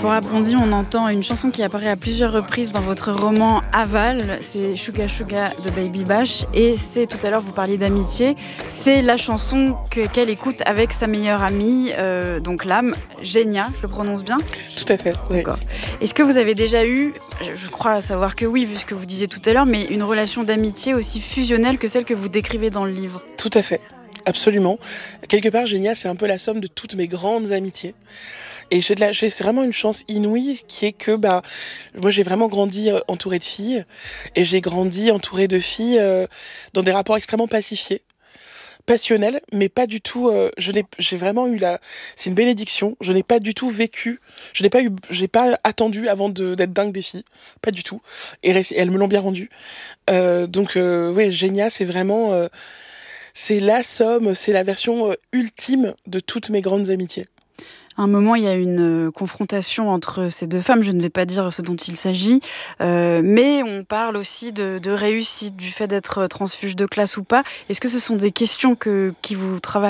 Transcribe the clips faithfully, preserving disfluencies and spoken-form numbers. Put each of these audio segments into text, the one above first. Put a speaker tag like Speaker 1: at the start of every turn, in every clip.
Speaker 1: Pour Appondi, on entend une chanson qui apparaît à plusieurs reprises dans votre roman Aval, c'est Suga Suga de Baby Bash, et c'est, tout à l'heure vous parliez d'amitié, c'est la chanson que, qu'elle écoute avec sa meilleure amie, euh, donc l'âme, Genia, je le prononce bien ?
Speaker 2: Tout à fait, oui.
Speaker 1: D'accord. Est-ce que vous avez déjà eu, je crois savoir que oui, vu ce que vous disiez tout à l'heure, mais une relation d'amitié aussi fusionnelle que celle que vous décrivez dans le livre ?
Speaker 2: Tout à fait, absolument. Quelque part, Genia, c'est un peu la somme de toutes mes grandes amitiés. Et j'ai de la, j'ai, c'est vraiment une chance inouïe qui est que bah, moi j'ai vraiment grandi euh, entourée de filles et j'ai grandi entourée de filles euh, dans des rapports extrêmement pacifiés, passionnels, mais pas du tout. Euh, je n'ai, j'ai vraiment eu la, c'est une bénédiction. Je n'ai pas du tout vécu, je n'ai pas eu, j'ai pas attendu avant de, d'être dingue des filles, pas du tout. Et, et elles me l'ont bien rendu. Euh, donc euh, ouais, Genia, c'est vraiment, euh, c'est la somme, c'est la version euh, ultime de toutes mes grandes amitiés.
Speaker 1: À un moment, il y a une confrontation entre ces deux femmes. Je ne vais pas dire ce dont il s'agit, euh, mais on parle aussi de, de réussite, du fait d'être transfuge de classe ou pas. Est-ce que ce sont des questions que, qui vous travaillent ?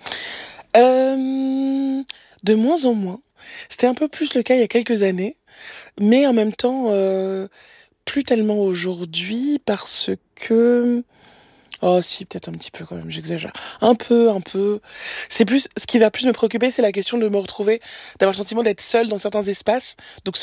Speaker 2: euh, De moins en moins. C'était un peu plus le cas il y a quelques années, mais en même temps, euh, plus tellement aujourd'hui, parce que... Oh si, peut-être un petit peu quand même, j'exagère. Un peu, un peu. C'est plus, ce qui va plus me préoccuper, c'est la question de me retrouver, d'avoir le sentiment d'être seule dans certains espaces. Donc